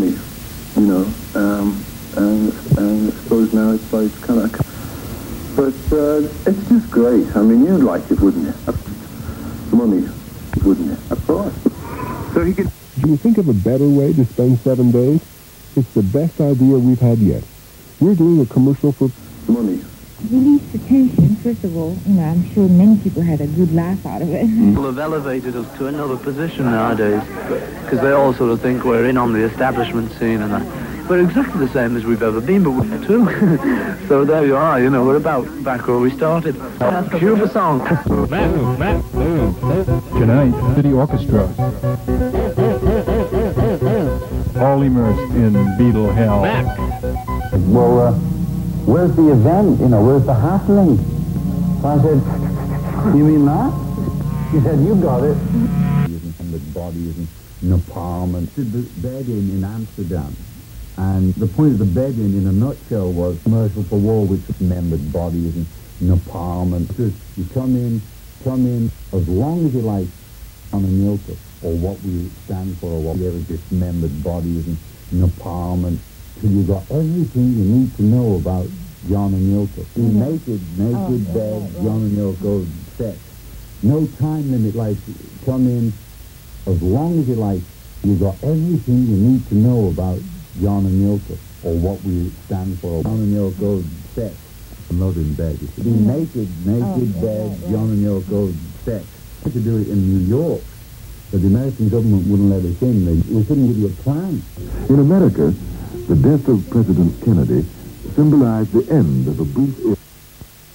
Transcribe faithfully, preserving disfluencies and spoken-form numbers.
money, you know, um, and, and I suppose now it's like kind of, but uh, it's just great. I mean, you'd like it, wouldn't you? Money, wouldn't you? Of course. So he could... Do you think of a better way to spend seven days? It's the best idea we've had yet. We're doing a commercial for... Money. Release the tension, first of all. You know, I'm sure many people had a good laugh out of it. People have elevated us to another position nowadays because they all sort of think we're in on the establishment scene and that. We're exactly the same as we've ever been, but we're too. So there you are, you know, we're about back where we started. Cue the song. Matt, Matt, Tonight, City Orchestra. All immersed in Beatle hell. Mac. Well, uh, where's the event? You know, where's the happening? So I said, you mean that? He said, you got it. And the bodies and napalm and the bed-in in Amsterdam. And the point of the bed-in, in a nutshell, was commercial for war, which remembered bodies and napalm. And just, you come in, come in, as long as you like, on a Milka, or what we stand for, or what we ever dismembered bodies and napalm, and till you got everything you need to know about John and Yoko. Mm-hmm. Naked, naked oh, bed, right, right. John and Yoko, sex. No time limit, like, come in as long as you like. You got everything you need to know about John and Yoko, or what we stand for. John and Yoko, sex. I'm not in bed. You see. Mm-hmm. Naked, naked oh, bed, right, right. John and Yoko, sex. We could do it in New York, but the American government wouldn't let us in. They, we couldn't give you a plan. In America, the death of President Kennedy symbolized the end of a brief...